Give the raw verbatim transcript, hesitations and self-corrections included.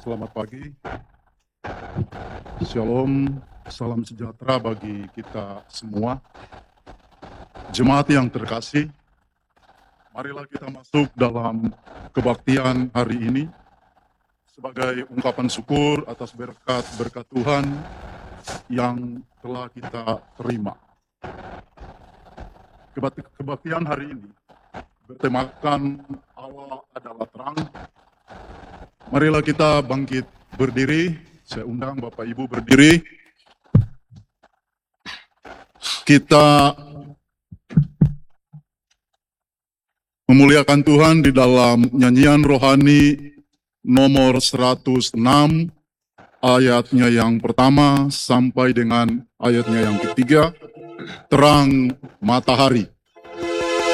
Selamat pagi. Shalom, salam sejahtera bagi kita semua. Jemaat yang terkasih, marilah kita masuk dalam kebaktian hari ini sebagai ungkapan syukur atas berkat-berkat Tuhan yang telah kita terima. Kebaktian hari ini bertemakan Allah adalah terang. Marilah kita bangkit berdiri. Saya undang Bapak Ibu berdiri. Kita memuliakan Tuhan di dalam nyanyian rohani nomor seratus enam, ayatnya yang pertama sampai dengan ayatnya yang ketiga, terang matahari.